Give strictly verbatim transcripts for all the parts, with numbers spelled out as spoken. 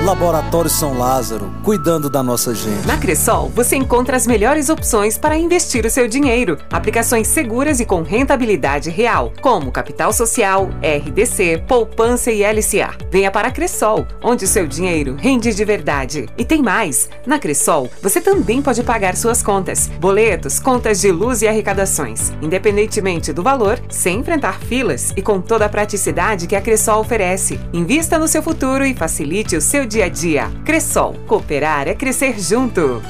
Laboratório São Lázaro, cuidando da nossa gente. Na Cressol, você encontra as melhores opções para investir o seu dinheiro. Aplicações seguras e com rentabilidade real, como Capital Social, R D C, Poupança e L C A. Venha para a Cressol, onde o seu dinheiro rende de verdade. E tem mais! Na Cressol, você também pode pagar suas contas, boletos, contas de luz e arrecadações, independentemente do valor, sem enfrentar filas e com toda a praticidade que a Cressol oferece. Invista no seu futuro e facilite o seu dia a dia. Cressol, cooperar é crescer junto.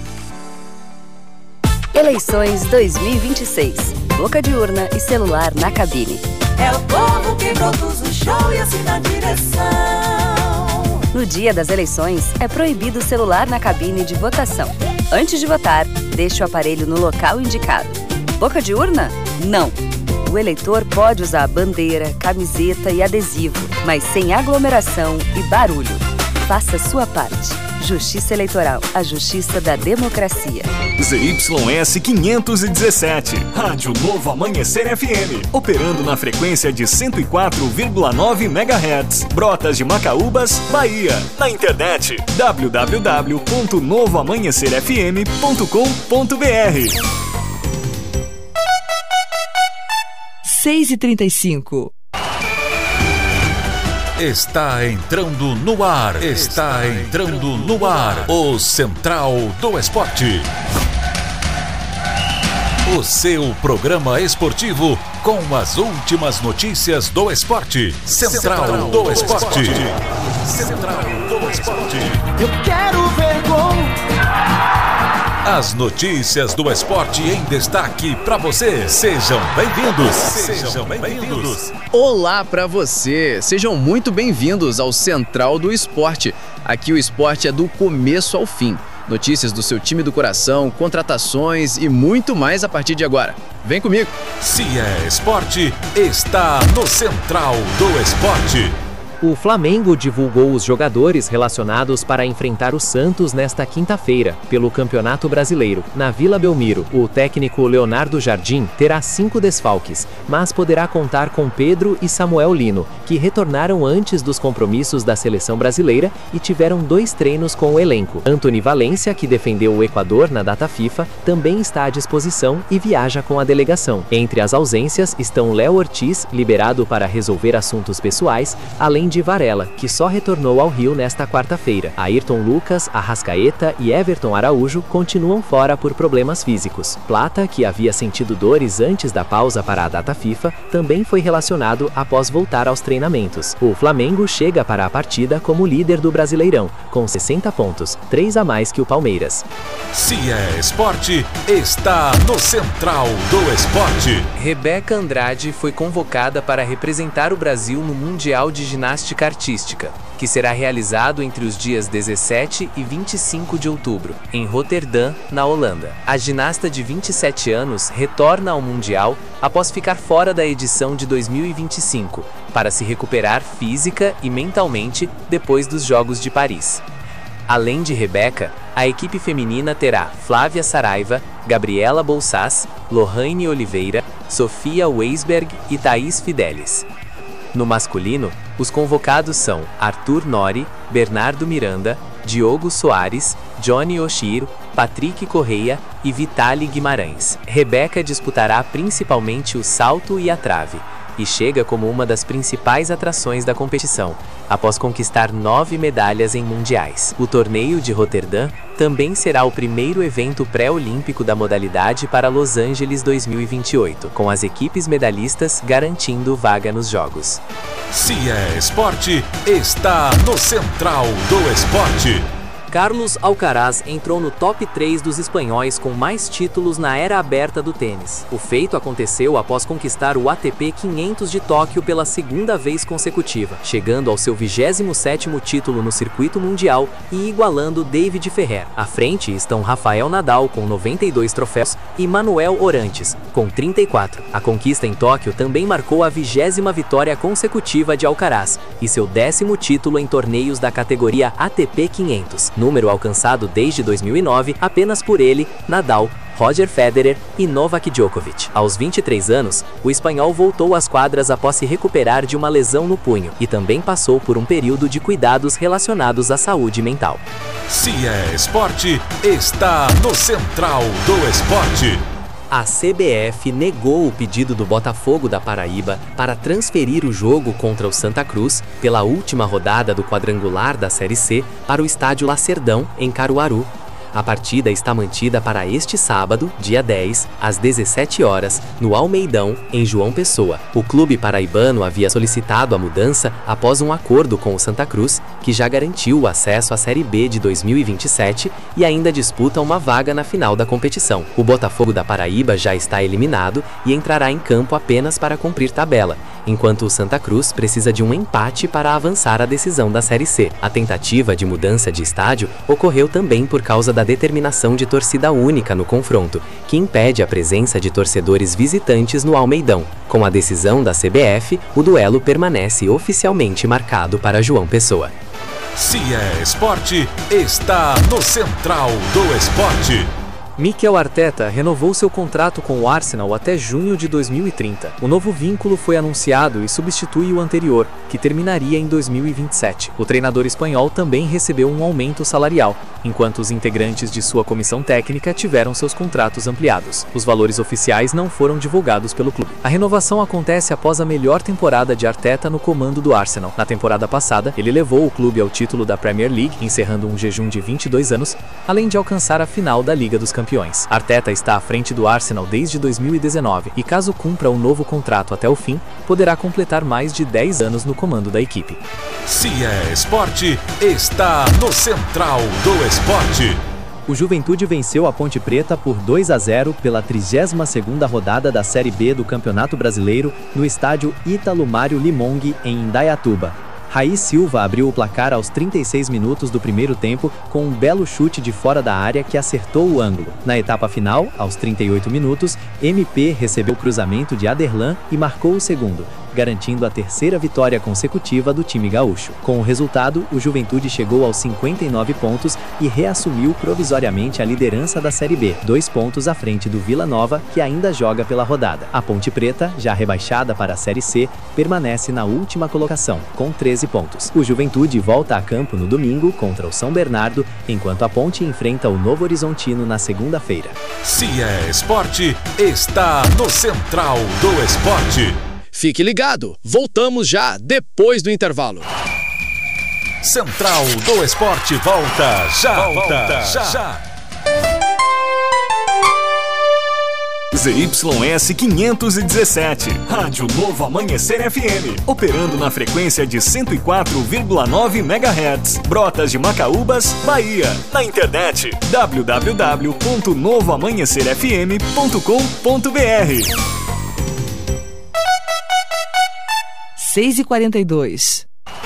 Eleições dois mil e vinte e seis. Boca de urna e celular na cabine. É o povo que produz o show e assim na direção. No dia das eleições, é proibido o celular na cabine de votação. Antes de votar, deixe o aparelho no local indicado. Boca de urna? Não. O eleitor pode usar bandeira, camiseta e adesivo, mas sem aglomeração e barulho. Faça sua parte. Justiça Eleitoral, a justiça da democracia. Z Y S quinhentos e dezessete, Rádio Novo Amanhecer F M, operando na frequência de cento e quatro vírgula nove megahertz, Brotas de Macaúbas, Bahia. Na internet, w w w ponto novo amanhecer f m ponto com ponto b r. seis e trinta e cinco. Está entrando no ar, está entrando no ar, o Central do Esporte. O seu programa esportivo com as últimas notícias do esporte. Central do Esporte. Central do Esporte. Eu quero ver gol. As notícias do esporte em destaque para você. Sejam bem-vindos. Sejam bem-vindos. Olá para você. Sejam muito bem-vindos ao Central do Esporte. Aqui o esporte é do começo ao fim. Notícias do seu time do coração, contratações e muito mais a partir de agora. Vem comigo. Se é esporte, está no Central do Esporte. O Flamengo divulgou os jogadores relacionados para enfrentar o Santos nesta quinta-feira, pelo Campeonato Brasileiro. Na Vila Belmiro, o técnico Leonardo Jardim terá cinco desfalques, mas poderá contar com Pedro e Samuel Lino, que retornaram antes dos compromissos da seleção brasileira e tiveram dois treinos com o elenco. Antony Valência, que defendeu o Equador na data FIFA, também está à disposição e viaja com a delegação. Entre as ausências estão Léo Ortiz, liberado para resolver assuntos pessoais, além de Varela, que só retornou ao Rio nesta quarta-feira. Ayrton Lucas, Arrascaeta e Everton Araújo continuam fora por problemas físicos. Plata, que havia sentido dores antes da pausa para a data FIFA, também foi relacionado após voltar aos treinamentos. O Flamengo chega para a partida como líder do Brasileirão, com sessenta pontos, três a mais que o Palmeiras. Se é esporte, está no Central do Esporte. Rebeca Andrade foi convocada para representar o Brasil no Mundial de Ginástica Artística, que será realizado entre os dias dezessete e vinte e cinco de outubro, em Roterdã, na Holanda. A ginasta de vinte e sete anos retorna ao Mundial após ficar fora da edição de dois mil e vinte e cinco, para se recuperar física e mentalmente depois dos Jogos de Paris. Além de Rebeca, a equipe feminina terá Flávia Saraiva, Gabriela Bolsás, Lohane Oliveira, Sofia Weisberg e Thaís Fidelis. No masculino, os convocados são Arthur Nori, Bernardo Miranda, Diogo Soares, Johnny Oshiro, Patrick Correia e Vitali Guimarães. Rebeca disputará principalmente o salto e a trave, e chega como uma das principais atrações da competição, após conquistar nove medalhas em mundiais. O torneio de Roterdã também será o primeiro evento pré-olímpico da modalidade para Los Angeles dois mil e vinte e oito, com as equipes medalhistas garantindo vaga nos Jogos. Se é esporte, está no Central do Esporte. Carlos Alcaraz entrou no top três dos espanhóis com mais títulos na era aberta do tênis. O feito aconteceu após conquistar o A T P quinhentos de Tóquio pela segunda vez consecutiva, chegando ao seu vigésimo sétimo título no circuito mundial e igualando David Ferrer. À frente estão Rafael Nadal com noventa e dois troféus e Manuel Orantes com trinta e quatro. A conquista em Tóquio também marcou a vigésima vitória consecutiva de Alcaraz e seu décimo título em torneios da categoria A T P quinhentos. número alcançado desde dois mil e nove apenas por ele, Nadal, Roger Federer e Novak Djokovic. Aos vinte e três anos, o espanhol voltou às quadras após se recuperar de uma lesão no punho e também passou por um período de cuidados relacionados à saúde mental. Se é esporte, está no Central do Esporte. A C B F negou o pedido do Botafogo da Paraíba para transferir o jogo contra o Santa Cruz pela última rodada do quadrangular da Série C para o estádio Lacerdão, em Caruaru. A partida está mantida para este sábado, dia dez, às dezessete horas, no Almeidão, em João Pessoa. O clube paraibano havia solicitado a mudança após um acordo com o Santa Cruz, que já garantiu o acesso à Série B de dois mil e vinte e sete e ainda disputa uma vaga na final da competição. O Botafogo da Paraíba já está eliminado e entrará em campo apenas para cumprir tabela, enquanto o Santa Cruz precisa de um empate para avançar à decisão da Série C. A tentativa de mudança de estádio ocorreu também por causa da determinação de torcida única no confronto, que impede a presença de torcedores visitantes no Almeidão. Com a decisão da C B F, o duelo permanece oficialmente marcado para João Pessoa. Se é esporte, está no Central do Esporte. Mikel Arteta renovou seu contrato com o Arsenal até junho de dois mil e trinta. O novo vínculo foi anunciado e substitui o anterior, que terminaria em dois mil e vinte e sete. O treinador espanhol também recebeu um aumento salarial, enquanto os integrantes de sua comissão técnica tiveram seus contratos ampliados. Os valores oficiais não foram divulgados pelo clube. A renovação acontece após a melhor temporada de Arteta no comando do Arsenal. Na temporada passada, ele levou o clube ao título da Premier League, encerrando um jejum de vinte e dois anos, além de alcançar a final da Liga dos Campeões. Arteta está à frente do Arsenal desde dois mil e dezenove e, caso cumpra um novo contrato até o fim, poderá completar mais de dez anos no comando da equipe. Se é esporte, está no Central do Esporte. O Juventude venceu a Ponte Preta por dois a zero pela trigésima segunda rodada da Série B do Campeonato Brasileiro no estádio Ítalo Mário Limong, em Indaiatuba. Raí Silva abriu o placar aos trinta e seis minutos do primeiro tempo com um belo chute de fora da área que acertou o ângulo. Na etapa final, aos trinta e oito minutos, M P recebeu o cruzamento de Aderlan e marcou o segundo, garantindo a terceira vitória consecutiva do time gaúcho. Com o resultado, o Juventude chegou aos cinquenta e nove pontos e reassumiu provisoriamente a liderança da Série B, dois pontos à frente do Vila Nova, que ainda joga pela rodada. A Ponte Preta, já rebaixada para a Série C, permanece na última colocação, com treze pontos. O Juventude volta a campo no domingo contra o São Bernardo, enquanto a Ponte enfrenta o Novo Horizontino na segunda-feira. Se é esporte, está no Central do Esporte. Fique ligado, voltamos já depois do intervalo. Central do Esporte volta já, volta já. já. Z Y S quinhentos e dezessete, Rádio Novo Amanhecer F M, operando na frequência de cento e quatro vírgula nove megahertz, Brotas de Macaúbas, Bahia. Na internet, w w w ponto novo amanhecer f m ponto com ponto b r. seis e quarenta e dois.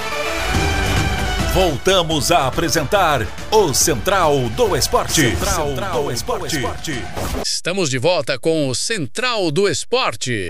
Voltamos a apresentar o Central do Esporte. Central, Central do Esporte. Esporte. Estamos de volta com o Central do Esporte.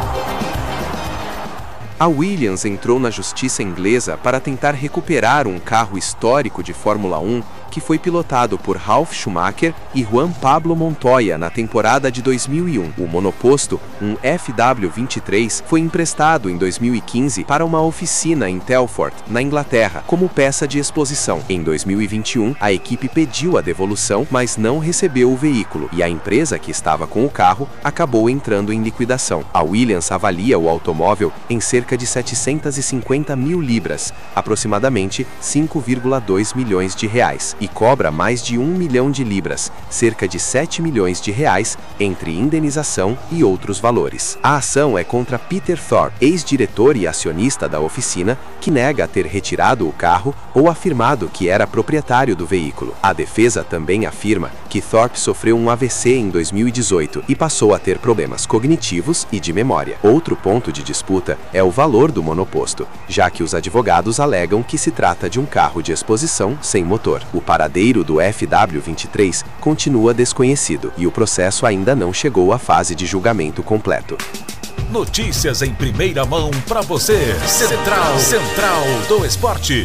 A Williams entrou na justiça inglesa para tentar recuperar um carro histórico de Fórmula um que foi pilotado por Ralf Schumacher e Juan Pablo Montoya na temporada de dois mil e um. O monoposto, um F W vinte e três, foi emprestado em dois mil e quinze para uma oficina em Telford, na Inglaterra, como peça de exposição. Em dois mil e vinte e um, a equipe pediu a devolução, mas não recebeu o veículo, e a empresa que estava com o carro acabou entrando em liquidação. A Williams avalia o automóvel em cerca de setecentas e cinquenta mil libras, aproximadamente cinco vírgula dois milhões de reais, e cobra mais de um milhão de libras, cerca de sete milhões de reais, entre indenização e outros valores. A ação é contra Peter Thorpe, ex-diretor e acionista da oficina, que nega ter retirado o carro ou afirmado que era proprietário do veículo. A defesa também afirma que Thorpe sofreu um A V C em dois mil e dezoito e passou a ter problemas cognitivos e de memória. Outro ponto de disputa é o valor do monoposto, já que os advogados alegam que se trata de um carro de exposição sem motor. O paradeiro do F W vinte e três continua desconhecido e o processo ainda não chegou à fase de julgamento completo. Notícias em primeira mão para você. Central, Central do Esporte.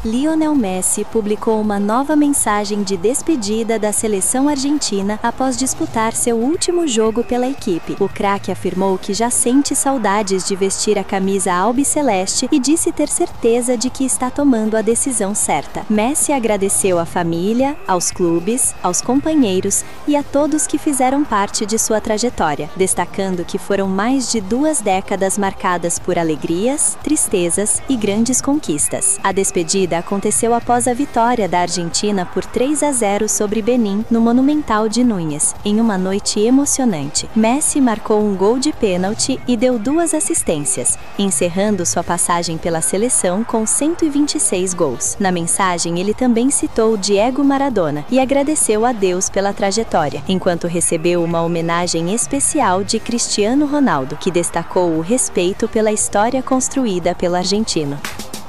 Lionel Messi publicou uma nova mensagem de despedida da seleção argentina após disputar seu último jogo pela equipe. O craque afirmou que já sente saudades de vestir a camisa albiceleste e disse ter certeza de que está tomando a decisão certa. Messi agradeceu à família, aos clubes, aos companheiros e a todos que fizeram parte de sua trajetória, destacando que foram mais de duas décadas marcadas por alegrias, tristezas e grandes conquistas. A despedida aconteceu após a vitória da Argentina por três a zero sobre Benin no Monumental de Núñez, em uma noite emocionante. Messi marcou um gol de pênalti e deu duas assistências, encerrando sua passagem pela seleção com cento e vinte e seis gols. Na mensagem, ele também citou Diego Maradona e agradeceu a Deus pela trajetória, enquanto recebeu uma homenagem especial de Cristiano Ronaldo, que destacou o respeito pela história construída pelo argentino.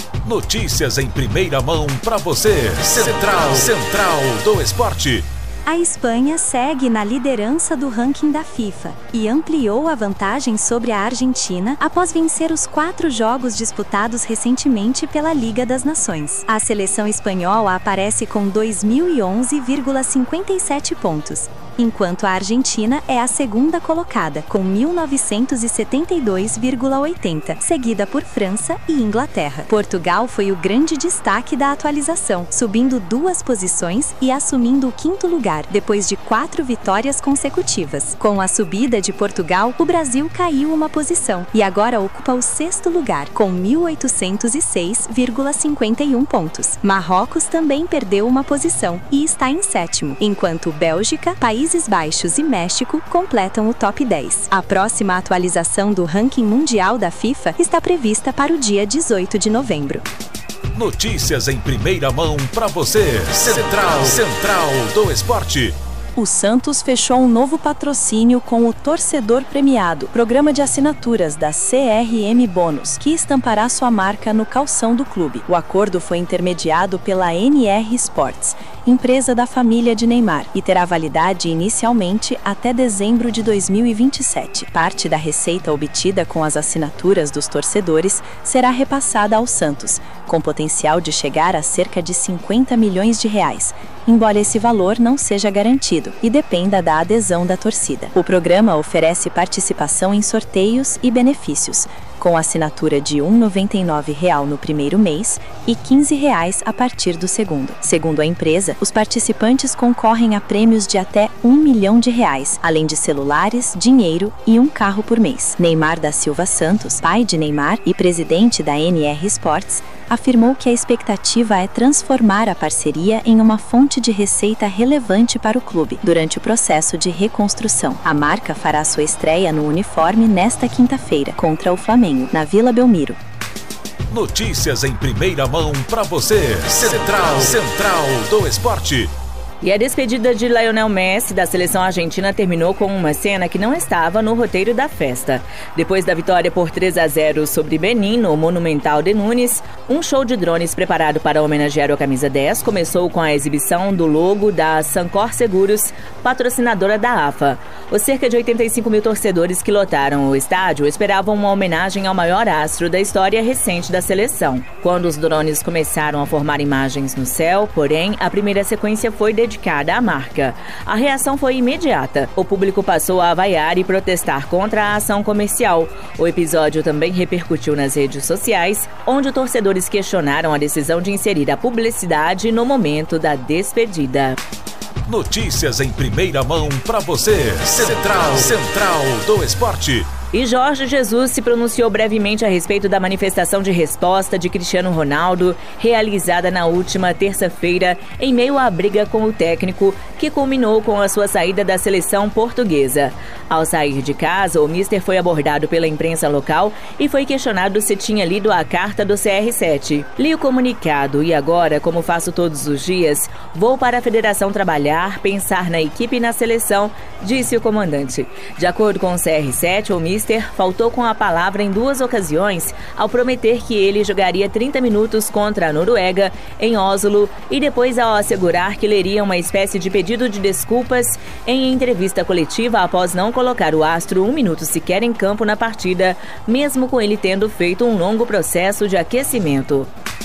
Notícias em primeira mão para você. Central, Central do Esporte. A Espanha segue na liderança do ranking da FIFA e ampliou a vantagem sobre a Argentina após vencer os quatro jogos disputados recentemente pela Liga das Nações. A seleção espanhola aparece com dois mil e onze vírgula cinquenta e sete pontos, enquanto a Argentina é a segunda colocada, com mil novecentos e setenta e dois vírgula oitenta, seguida por França e Inglaterra. Portugal foi o grande destaque da atualização, subindo duas posições e assumindo o quinto lugar, depois de quatro vitórias consecutivas. Com a subida de Portugal, o Brasil caiu uma posição e agora ocupa o sexto lugar, com mil oitocentos e seis vírgula cinquenta e um pontos. Marrocos também perdeu uma posição e está em sétimo, enquanto Bélgica, Países Baixos e México completam o top dez. A próxima atualização do ranking mundial da FIFA está prevista para o dia dezoito de novembro. Notícias em primeira mão para você. Central, Central do Esporte. O Santos fechou um novo patrocínio com o Torcedor Premiado, programa de assinaturas da C R M Bônus, que estampará sua marca no calção do clube. O acordo foi intermediado pela N R Sports, empresa da família de Neymar, e terá validade inicialmente até dezembro de dois mil e vinte e sete. Parte da receita obtida com as assinaturas dos torcedores será repassada ao Santos, com potencial de chegar a cerca de cinquenta milhões de reais, embora esse valor não seja garantido e dependa da adesão da torcida. O programa oferece participação em sorteios e benefícios, com assinatura de um real e noventa e nove centavos no primeiro mês e quinze reais a partir do segundo. Segundo a empresa, os participantes concorrem a prêmios de até um milhão de reais, além de celulares, dinheiro e um carro por mês. Neymar da Silva Santos, pai de Neymar e presidente da N R Sports, afirmou que a expectativa é transformar a parceria em uma fonte de receita relevante para o clube durante o processo de reconstrução. A marca fará sua estreia no uniforme nesta quinta-feira, contra o Flamengo, na Vila Belmiro. Notícias em primeira mão para você. Central, Central do Esporte. E a despedida de Lionel Messi da seleção argentina terminou com uma cena que não estava no roteiro da festa. Depois da vitória por três a zero sobre Benin no Monumental de Núñez, um show de drones preparado para homenagear o camisa dez começou com a exibição do logo da Sancor Seguros, patrocinadora da A F A. Os cerca de oitenta e cinco mil torcedores que lotaram o estádio esperavam uma homenagem ao maior astro da história recente da seleção. Quando os drones começaram a formar imagens no céu, porém, a primeira sequência foi dedicada dedicada à marca. A reação foi imediata. O público passou a vaiar e protestar contra a ação comercial. O episódio também repercutiu nas redes sociais, onde torcedores questionaram a decisão de inserir a publicidade no momento da despedida. Notícias em primeira mão para você. Central, Central do Esporte. E Jorge Jesus se pronunciou brevemente a respeito da manifestação de resposta de Cristiano Ronaldo, realizada na última terça-feira, em meio à briga com o técnico, que culminou com a sua saída da seleção portuguesa. Ao sair de casa, o mister foi abordado pela imprensa local e foi questionado se tinha lido a carta do C R sete. Li o comunicado e agora, como faço todos os dias, vou para a federação trabalhar, pensar na equipe e na seleção, disse o comandante. De acordo com o C R sete, o mister faltou com a palavra em duas ocasiões ao prometer que ele jogaria trinta minutos contra a Noruega, em Oslo, e depois ao assegurar que leria uma espécie de pedido de desculpas em entrevista coletiva após não colocar o astro um minuto sequer em campo na partida, mesmo com ele tendo feito um longo processo de aquecimento.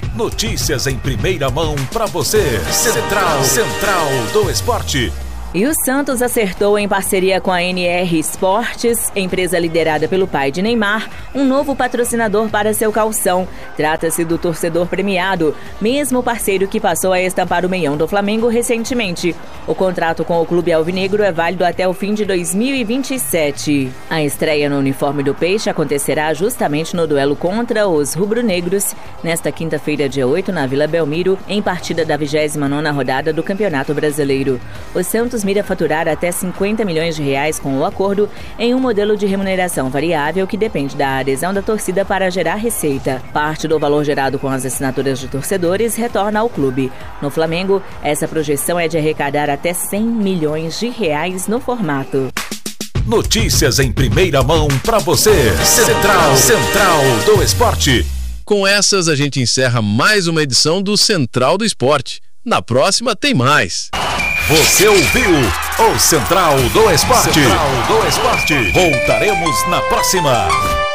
Notícias em primeira mão para você. Central, Central do Esporte. E o Santos acertou em parceria com a N R Esportes, empresa liderada pelo pai de Neymar, um novo patrocinador para seu calção. Trata-se do torcedor premiado, mesmo parceiro que passou a estampar o meião do Flamengo recentemente. O contrato com o clube alvinegro é válido até o fim de dois mil e vinte e sete. A estreia no uniforme do Peixe acontecerá justamente no duelo contra os rubro-negros, nesta quinta-feira, dia oito, na Vila Belmiro, em partida da vigésima nona rodada do Campeonato Brasileiro. O Santos mira faturar até cinquenta milhões de reais com o acordo em um modelo de remuneração variável que depende da adesão da torcida para gerar receita. Parte do valor gerado com as assinaturas de torcedores retorna ao clube. No Flamengo, essa projeção é de arrecadar até cem milhões de reais no formato. Notícias em primeira mão para você. Central, Central do Esporte. Com essas, a gente encerra mais uma edição do Central do Esporte. Na próxima tem mais. Você ouviu o Central do Esporte. Central do Esporte. Voltaremos na próxima.